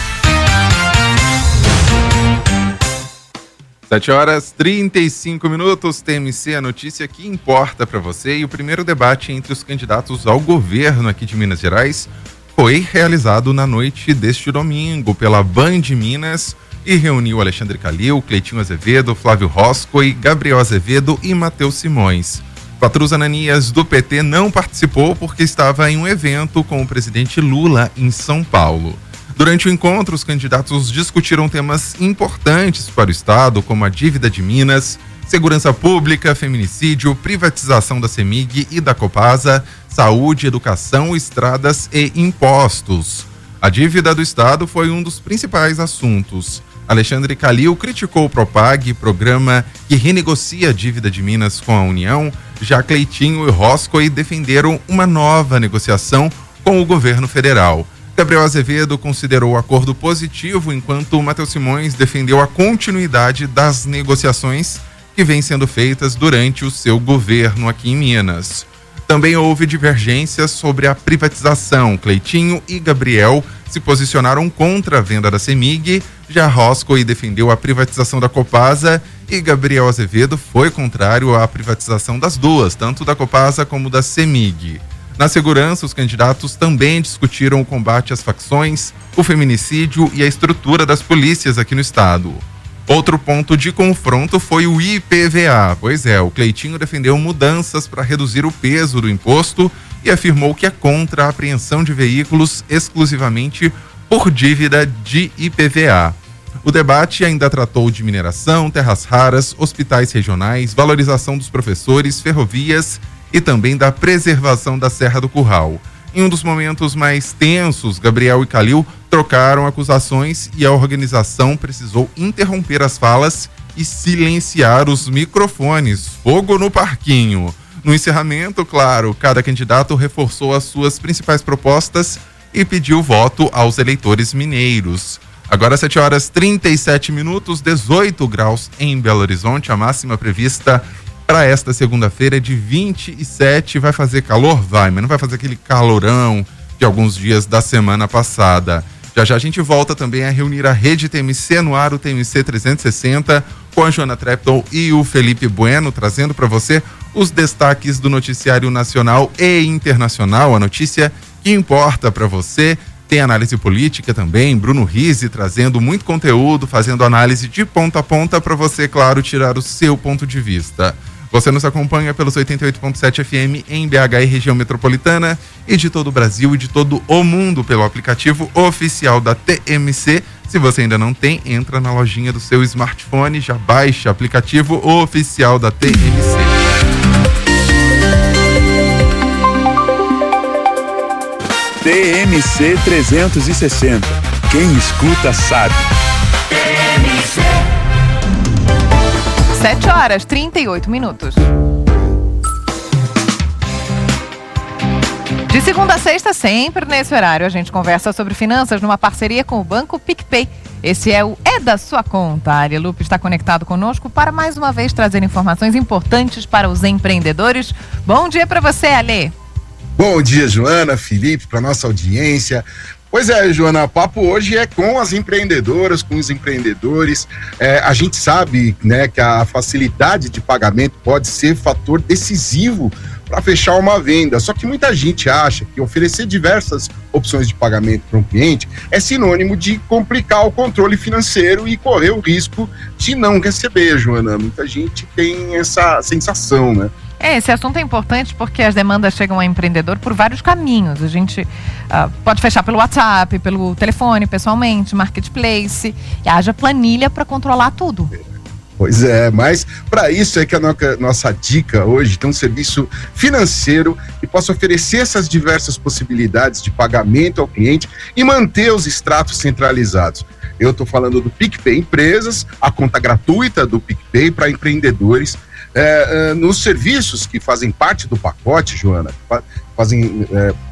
sete horas e trinta e cinco minutos, T M C, a notícia que importa para você. E o primeiro debate entre os candidatos ao governo aqui de Minas Gerais foi realizado na noite deste domingo pela Band Minas e reuniu Alexandre Calil, Cleitinho Azevedo, Flávio Roscoe, Gabriel Azevedo e Matheus Simões. Patrus Ananias, do P T, não participou porque estava em um evento com o presidente Lula em São Paulo. Durante o encontro, os candidatos discutiram temas importantes para o Estado, como a dívida de Minas, segurança pública, feminicídio, privatização da CEMIG e da Copasa, saúde, educação, estradas e impostos. A dívida do Estado foi um dos principais assuntos. Alexandre Calil criticou o Propag, programa que renegocia a dívida de Minas com a União. Já Cleitinho e Roscoe defenderam uma nova negociação com o governo federal. Gabriel Azevedo considerou o acordo positivo, enquanto Matheus Simões defendeu a continuidade das negociações que vêm sendo feitas durante o seu governo aqui em Minas. Também houve divergências sobre a privatização. Cleitinho e Gabriel se posicionaram contra a venda da CEMIG, já Roscoe defendeu a privatização da Copasa e Gabriel Azevedo foi contrário à privatização das duas, tanto da Copasa como da CEMIG. Na segurança, os candidatos também discutiram o combate às facções, o feminicídio e a estrutura das polícias aqui no estado. Outro ponto de confronto foi o I P V A. Pois é, o Cleitinho defendeu mudanças para reduzir o peso do imposto e afirmou que é contra a apreensão de veículos exclusivamente por dívida de I P V A. O debate ainda tratou de mineração, terras raras, hospitais regionais, valorização dos professores, ferrovias e também da preservação da Serra do Curral. Em um dos momentos mais tensos, Gabriel e Calil trocaram acusações e a organização precisou interromper as falas e silenciar os microfones. Fogo no parquinho. No encerramento, claro, cada candidato reforçou as suas principais propostas e pediu voto aos eleitores mineiros. Agora sete horas e trinta e sete minutos, dezoito graus em Belo Horizonte, a máxima prevista para esta segunda-feira é de vinte e sete, vai fazer calor? Vai, mas não vai fazer aquele calorão de alguns dias da semana passada. Já já a gente volta também a reunir a rede T M C no ar, o T M C trezentos e sessenta, com a Joana Trepton e o Felipe Bueno, trazendo para você os destaques do noticiário nacional e internacional, a notícia que importa para você. Tem análise política também, Bruno Rizzi trazendo muito conteúdo, fazendo análise de ponta a ponta para você, claro, tirar o seu ponto de vista. Você nos acompanha pelos oitenta e oito ponto sete F M em B H e região metropolitana e de todo o Brasil e de todo o mundo pelo aplicativo oficial da T M C. Se você ainda não tem, entra na lojinha do seu smartphone, já baixa o aplicativo oficial da T M C. T M C trezentos e sessenta. Quem escuta sabe. sete horas e trinta e oito minutos. De segunda a sexta, sempre nesse horário, a gente conversa sobre finanças numa parceria com o Banco PicPay. Esse é o É da Sua Conta. A Aria Lupe está conectado conosco para mais uma vez trazer informações importantes para os empreendedores. Bom dia para você, Ale. Bom dia, Joana, Felipe, para nossa audiência. Pois é, Joana, o papo hoje é com as empreendedoras, com os empreendedores. É, a gente sabe, né, que a facilidade de pagamento pode ser fator decisivo para fechar uma venda. Só que muita gente acha que oferecer diversas opções de pagamento para um cliente é sinônimo de complicar o controle financeiro e correr o risco de não receber, Joana. Muita gente tem essa sensação, né? É, esse assunto é importante porque as demandas chegam ao empreendedor por vários caminhos. A gente uh, pode fechar pelo WhatsApp, pelo telefone, pessoalmente, marketplace, e haja planilha para controlar tudo. Pois é, mas para isso é que a nossa, nossa dica hoje tem um serviço financeiro que possa oferecer essas diversas possibilidades de pagamento ao cliente e manter os extratos centralizados. Eu estou falando do PicPay Empresas, a conta gratuita do PicPay para empreendedores. É, é, nos serviços que fazem parte do pacote, Joana, fazem é,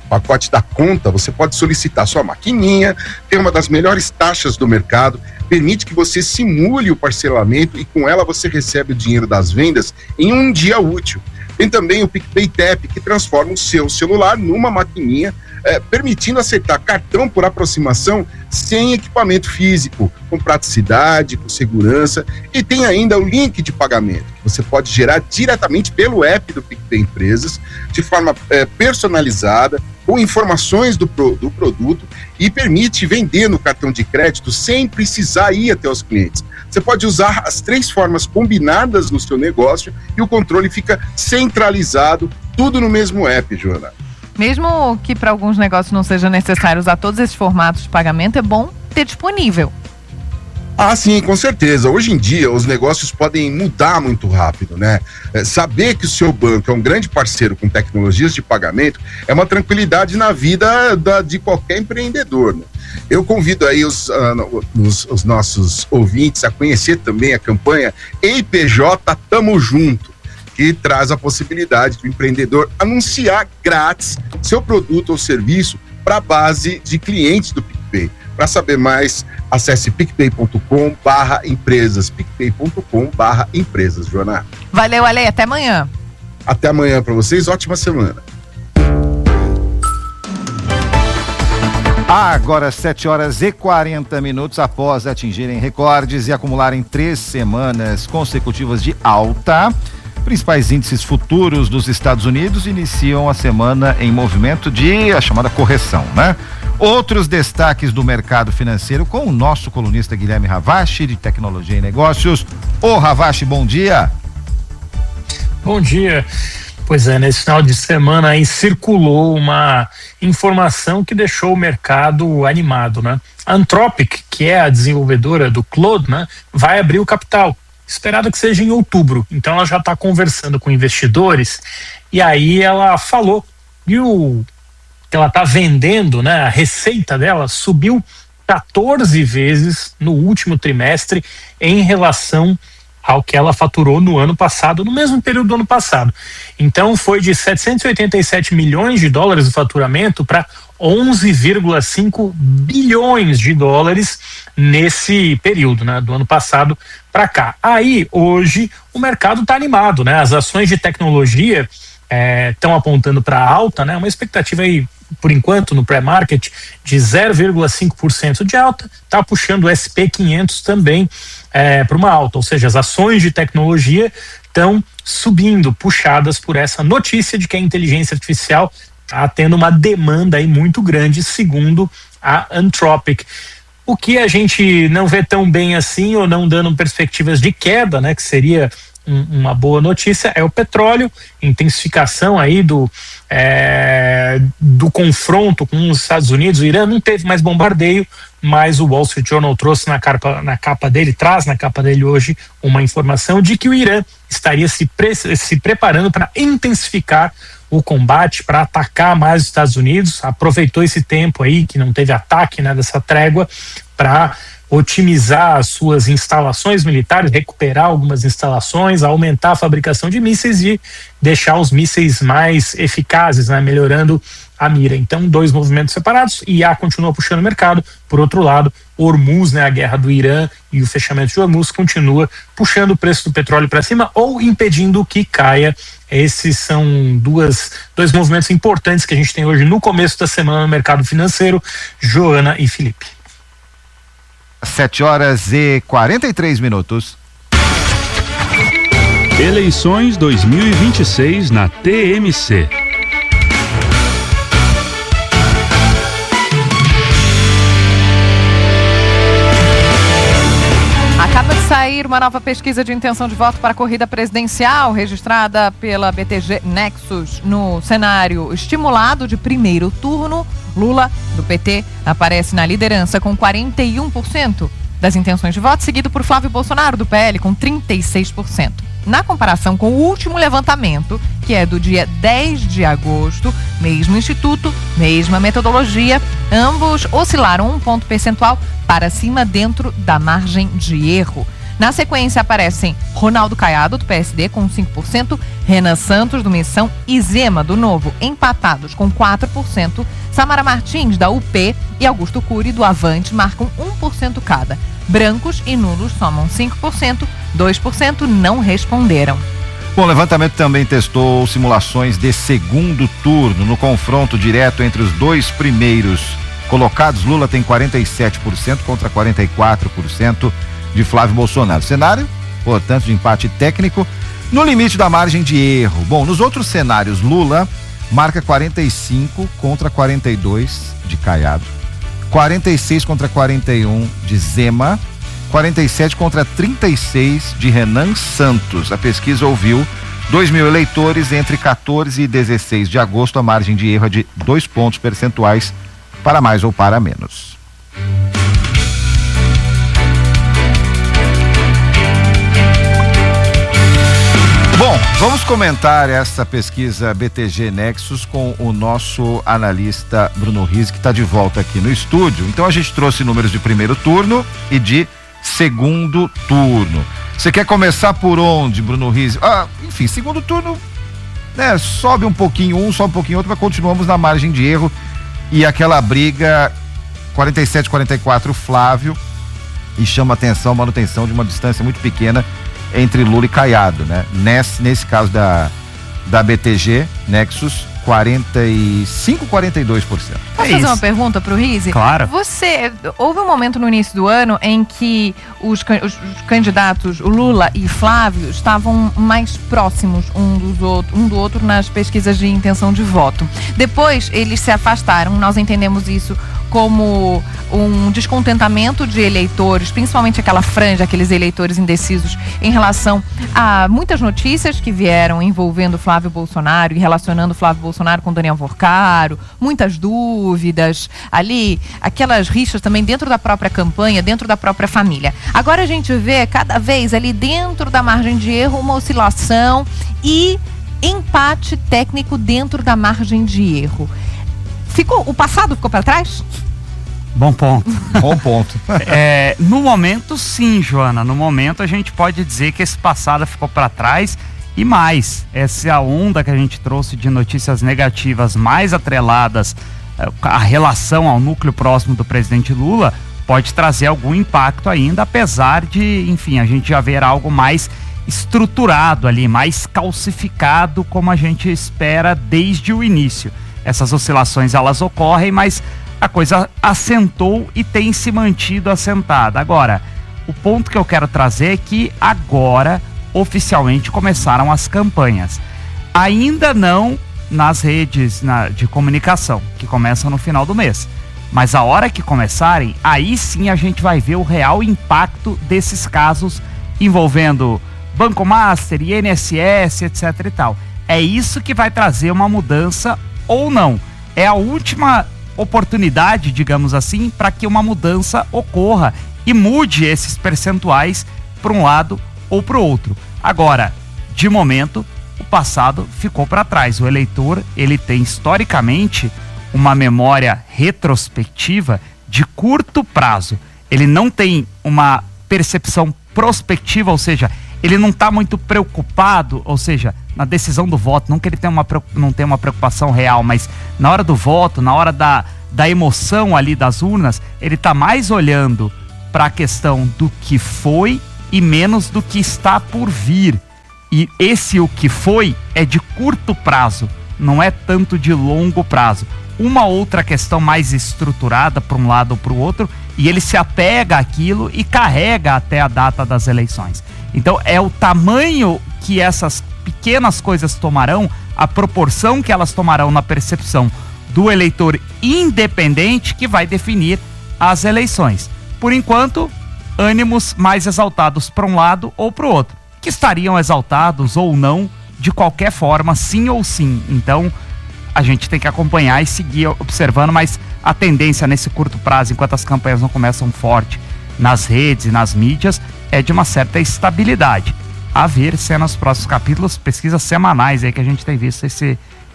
pacote da conta, você pode solicitar sua maquininha, tem uma das melhores taxas do mercado, permite que você simule o parcelamento e com ela você recebe o dinheiro das vendas em um dia útil. Tem também o PicPay Tap, que transforma o seu celular numa maquininha, é, permitindo aceitar cartão por aproximação sem equipamento físico, com praticidade, com segurança, e tem ainda o link de pagamento, que você pode gerar diretamente pelo app do PicPay Empresas, de forma é, personalizada, com informações do, pro, do produto, e permite vender no cartão de crédito sem precisar ir até os clientes. Você pode usar as três formas combinadas no seu negócio e o controle fica centralizado, tudo no mesmo app, Joana. Mesmo que para alguns negócios não seja necessário usar todos esses formatos de pagamento, é bom ter disponível. Ah, sim, com certeza. Hoje em dia, os negócios podem mudar muito rápido, né? É, saber que o seu banco é um grande parceiro com tecnologias de pagamento é uma tranquilidade na vida da, de qualquer empreendedor, né? Eu convido aí os, uh, os, os nossos ouvintes a conhecer também a campanha E I P J Tamo Junto, que traz a possibilidade do empreendedor anunciar grátis seu produto ou serviço para a base de clientes do PicPay. Para saber mais, acesse picpay.com barra empresas, picpay.com barra empresas, Joana. Valeu, Ale, até amanhã. Até amanhã para vocês, ótima semana. Agora, sete horas e quarenta minutos, após atingirem recordes e acumularem três semanas consecutivas de alta, principais índices futuros dos Estados Unidos iniciam a semana em movimento de a chamada correção, né? Outros destaques do mercado financeiro com o nosso colunista Guilherme Ravache, de Tecnologia e Negócios. Ô Ravache, bom dia. Bom dia. Pois é, nesse final de semana aí circulou uma informação que deixou o mercado animado, né? A Anthropic, que é a desenvolvedora do Claude, né, vai abrir o capital, esperado que seja em outubro. Então ela já está conversando com investidores e aí ela falou que o que ela está vendendo, né, a receita dela subiu quatorze vezes no último trimestre em relação ao que ela faturou no ano passado, no mesmo período do ano passado. Então foi de setecentos e oitenta e sete milhões de dólares de faturamento para onze vírgula cinco bilhões de dólares nesse período, né, do ano passado para cá. Aí, hoje, o mercado está animado, né? As ações de tecnologia estão é, apontando para alta, né? Uma expectativa aí, por enquanto, no pré-market, de zero vírgula cinco por cento de alta, está puxando o S P quinhentos também é, para uma alta, ou seja, as ações de tecnologia estão subindo, puxadas por essa notícia de que a inteligência artificial está tendo uma demanda aí muito grande, segundo a Anthropic. O que a gente não vê tão bem assim, ou não dando perspectivas de queda, né, que seria um, uma boa notícia, é o petróleo, intensificação aí do, é, do confronto com os Estados Unidos. O Irã não teve mais bombardeio, mas o Wall Street Journal trouxe na capa, na capa dele, traz na capa dele hoje uma informação de que o Irã estaria se, pre, se preparando para intensificar o combate, para atacar mais os Estados Unidos. Aproveitou esse tempo aí que não teve ataque, né, dessa trégua, para otimizar as suas instalações militares, recuperar algumas instalações, aumentar a fabricação de mísseis e deixar os mísseis mais eficazes, né, melhorando a mira. Então, dois movimentos separados. I A continua puxando o mercado. Por outro lado, Hormuz, né, a guerra do Irã e o fechamento de Hormuz continua puxando o preço do petróleo para cima ou impedindo que caia. Esses são duas, dois movimentos importantes que a gente tem hoje no começo da semana no mercado financeiro. Joana e Felipe. sete horas e quarenta e três minutos. Eleições dois mil e vinte e seis na T M C. Acaba de sair uma nova pesquisa de intenção de voto para a corrida presidencial, registrada pela B T G Nexus. No cenário estimulado de primeiro turno, Lula, do P T, aparece na liderança com quarenta e um por cento das intenções de voto, seguido por Flávio Bolsonaro, do P L, com trinta e seis por cento. Na comparação com o último levantamento, que é do dia dez de agosto, mesmo instituto, mesma metodologia, ambos oscilaram um ponto percentual para cima dentro da margem de erro. Na sequência aparecem Ronaldo Caiado, do P S D, com cinco por cento, Renan Santos, do Missão, e Zema, do Novo, empatados com quatro por cento, Samara Martins, da U P, e Augusto Cury, do Avante, marcam um por cento cada. Brancos e nulos somam cinco por cento, dois por cento não responderam. Bom, o levantamento também testou simulações de segundo turno. No confronto direto entre os dois primeiros colocados, Lula tem quarenta e sete por cento contra quarenta e quatro por cento de Flávio Bolsonaro. Cenário, portanto, de empate técnico no limite da margem de erro. Bom, nos outros cenários, Lula marca quarenta e cinco contra quarenta e dois de Caiado, quarenta e seis contra quarenta e um de Zema, quarenta e sete contra trinta e seis de Renan Santos. A pesquisa ouviu dois mil eleitores entre quatorze e dezesseis de agosto. A margem de erro é de dois pontos percentuais para mais ou para menos. Bom, vamos comentar essa pesquisa B T G Nexus com o nosso analista Bruno Rizzi, que está de volta aqui no estúdio. Então a gente trouxe números de primeiro turno e de segundo turno. Você quer começar por onde, Bruno Rizzi? Ah, enfim, segundo turno, né, sobe um pouquinho um, sobe um pouquinho outro, mas continuamos na margem de erro e aquela briga quarenta e sete a quarenta e quatro Flávio, e chama atenção a manutenção de uma distância muito pequena entre Lula e Caiado, né? Nesse, nesse caso da, da B T G Nexus, quarenta e cinco a quarenta e dois por cento. Posso é fazer isso. uma pergunta pro Rizzi? Claro. Você, houve um momento no início do ano em que os, os, os candidatos, o Lula e Flávio, estavam mais próximos um, dos outro, um do outro nas pesquisas de intenção de voto. Depois, eles se afastaram. Nós entendemos isso como um descontentamento de eleitores, principalmente aquela franja, aqueles eleitores indecisos, em relação a muitas notícias que vieram envolvendo Flávio Bolsonaro e relacionando Flávio Bolsonaro com Daniel Vorcaro, muitas dúvidas ali, aquelas rixas também dentro da própria campanha, dentro da própria família. Agora a gente vê cada vez ali dentro da margem de erro uma oscilação e empate técnico dentro da margem de erro. Ficou, o passado ficou para trás? Bom ponto. Bom ponto. É, no momento, sim, Joana. No momento, a gente pode dizer que esse passado ficou para trás e mais. Essa onda que a gente trouxe de notícias negativas mais atreladas à relação ao núcleo próximo do presidente Lula pode trazer algum impacto ainda, apesar de, enfim, a gente já ver algo mais estruturado ali, mais calcificado, como a gente espera desde o início. Essas oscilações, elas ocorrem, mas a coisa assentou e tem se mantido assentada. Agora, o ponto que eu quero trazer é que agora, oficialmente, começaram as campanhas. Ainda não nas redes na, de comunicação, que começam no final do mês. Mas a hora que começarem, aí sim a gente vai ver o real impacto desses casos envolvendo Banco Master, I N S S, etc e tal. É isso que vai trazer uma mudança ou não. É a última oportunidade, digamos assim, para que uma mudança ocorra e mude esses percentuais para um lado ou para o outro. Agora, de momento, o passado ficou para trás. O eleitor, ele tem historicamente uma memória retrospectiva de curto prazo. Ele não tem uma percepção prospectiva, ou seja, ele não está muito preocupado, ou seja, na decisão do voto, não que ele tenha uma, não tenha uma preocupação real, mas na hora do voto, na hora da, da emoção ali das urnas, ele está mais olhando para a questão do que foi e menos do que está por vir. E esse o que foi é de curto prazo, não é tanto de longo prazo. Uma outra questão mais estruturada para um lado ou para o outro, e ele se apega àquilo e carrega até a data das eleições. Então é o tamanho que essas pequenas coisas tomarão, a proporção que elas tomarão na percepção do eleitor independente que vai definir as eleições. Por enquanto, ânimos mais exaltados para um lado ou para o outro, que estariam exaltados ou não, de qualquer forma, sim ou sim. Então, a gente tem que acompanhar e seguir observando, mas a tendência nesse curto prazo, enquanto as campanhas não começam forte nas redes e nas mídias, é de uma certa estabilidade. A ver se é nos próximos capítulos, pesquisas semanais aí que a gente tem visto esse,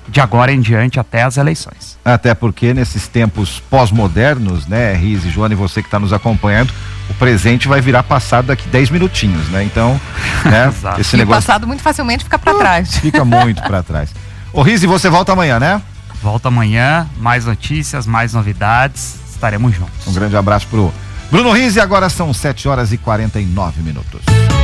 de agora em diante até as eleições. Até porque nesses tempos pós-modernos, né, Riz e Joana, e você que está nos acompanhando, o presente vai virar passado daqui dez minutinhos, né? Então, né, esse e negócio... o passado muito facilmente fica para trás. Fica muito para trás. Ô Riz, e você volta amanhã, né? Volta amanhã, mais notícias, mais novidades, estaremos juntos. Um grande abraço pro Bruno Riz, e agora são sete horas e quarenta e nove minutos.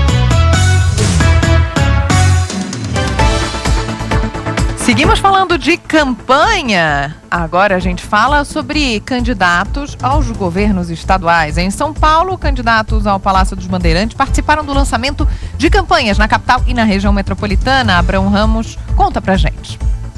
Seguimos falando de campanha. Agora a gente fala sobre candidatos aos governos estaduais. Em São Paulo, candidatos ao Palácio dos Bandeirantes participaram do lançamento de campanhas na capital e na região metropolitana. Abrão Ramos conta pra gente.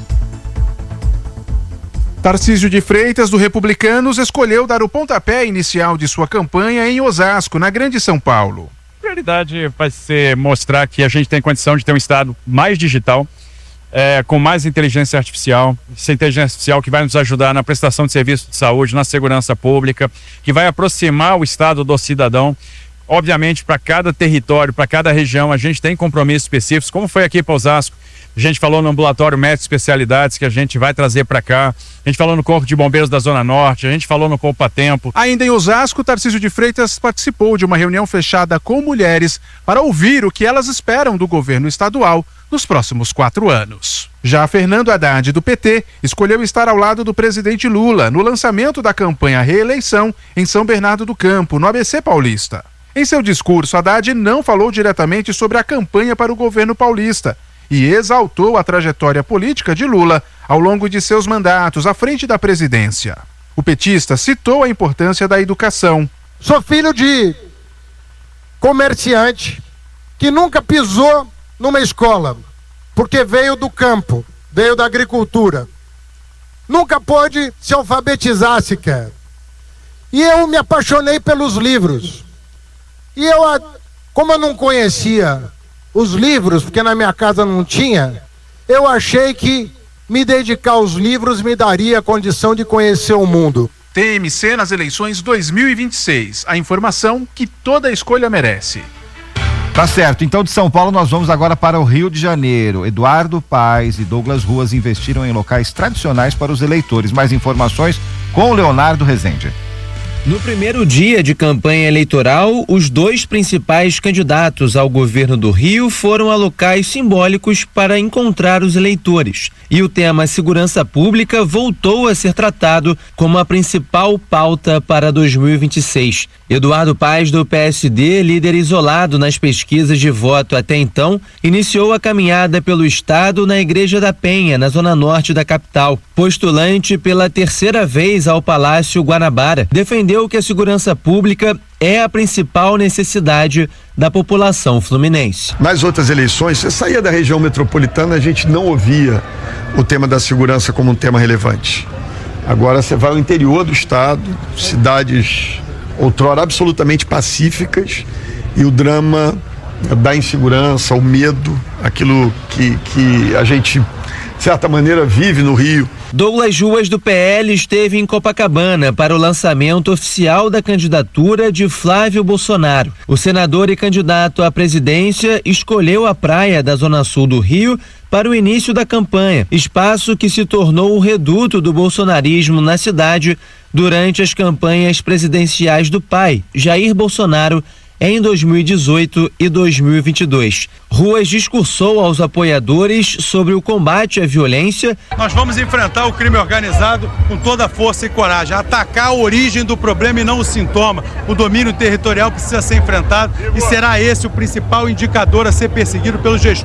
Tarcísio de Freitas, do Republicanos, escolheu dar o pontapé inicial de sua campanha em Osasco, na Grande São Paulo. A prioridade vai ser mostrar que a gente tem condição de ter um estado mais digital, É, com mais inteligência artificial, essa inteligência artificial que vai nos ajudar na prestação de serviços de saúde, na segurança pública, que vai aproximar o Estado do cidadão. Obviamente, para cada território, para cada região, a gente tem compromissos específicos, como foi aqui para Osasco. A gente falou no ambulatório médico especialidades que a gente vai trazer para cá. A gente falou no Corpo de Bombeiros da Zona Norte, a gente falou no Poupa Tempo. Ainda em Osasco, Tarcísio de Freitas participou de uma reunião fechada com mulheres para ouvir o que elas esperam do governo estadual nos próximos quatro anos. Já Fernando Haddad, do P T, escolheu estar ao lado do presidente Lula no lançamento da campanha Reeleição em São Bernardo do Campo, no A B C Paulista. Em seu discurso, Haddad não falou diretamente sobre a campanha para o governo paulista e exaltou a trajetória política de Lula ao longo de seus mandatos à frente da presidência. O petista citou a importância da educação. Sou filho de comerciante que nunca pisou numa escola, porque veio do campo, veio da agricultura. Nunca pôde se alfabetizar sequer. E eu me apaixonei pelos livros. E eu, como eu não conhecia os livros, porque na minha casa não tinha, eu achei que me dedicar aos livros me daria a condição de conhecer o mundo. T M C nas eleições dois mil e vinte e seis. A informação que toda escolha merece. Tá certo, então de São Paulo nós vamos agora para o Rio de Janeiro. Eduardo Paes e Douglas Ruas investiram em locais tradicionais para os eleitores. Mais informações com o Leonardo Rezende. No primeiro dia de campanha eleitoral, os dois principais candidatos ao governo do Rio foram a locais simbólicos para encontrar os eleitores. E o tema segurança pública voltou a ser tratado como a principal pauta para dois mil e vinte e seis. Eduardo Paes, do P S D, líder isolado nas pesquisas de voto até então, iniciou a caminhada pelo estado na Igreja da Penha, na zona norte da capital. Postulante pela terceira vez ao Palácio Guanabara, defendeu que a segurança pública é a principal necessidade da população fluminense. Nas outras eleições, você saía da região metropolitana, a gente não ouvia o tema da segurança como um tema relevante. Agora você vai ao interior do estado, cidades outrora absolutamente pacíficas, e o drama da insegurança, o medo, aquilo que, que a gente, de certa maneira, vive no Rio. Douglas Ruas, do P L, esteve em Copacabana para o lançamento oficial da candidatura de Flávio Bolsonaro. O senador e candidato à presidência escolheu a praia da Zona Sul do Rio para o início da campanha, espaço que se tornou o reduto do bolsonarismo na cidade durante as campanhas presidenciais do pai, Jair Bolsonaro, em dois mil e dezoito e dois mil e vinte e dois. Ruas discursou aos apoiadores sobre o combate à violência. Nós vamos enfrentar o crime organizado com toda a força e coragem, atacar a origem do problema e não o sintoma. O domínio territorial precisa ser enfrentado e será esse o principal indicador a ser perseguido pelos gestores.